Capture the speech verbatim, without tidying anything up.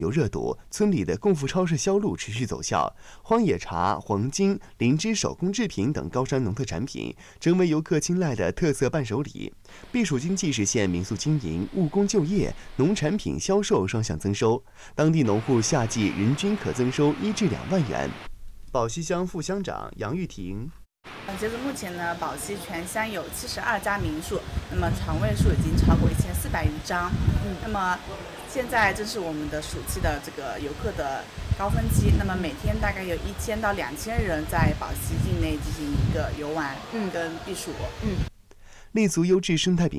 有热度，村里的共富超市销路持续走效，荒野茶、黄金、灵芝手工制品等高山农特产品成为游客青睐的特色伴手礼。避暑经济实现民宿经营、务工就业、农产品销售双向增收，当地农户夏季人均可增收一至两万元。宝溪乡副乡长杨玉婷。 截至目前呢，宝溪全乡有七十二家民宿，那么床位数已经超过一千四百余张。嗯，那么现在正是我们的暑期的这个游客的高峰期，那么每天大概有一千到两千人在宝溪境内进行一个游玩，嗯，跟避暑，嗯， 立足优质生态品。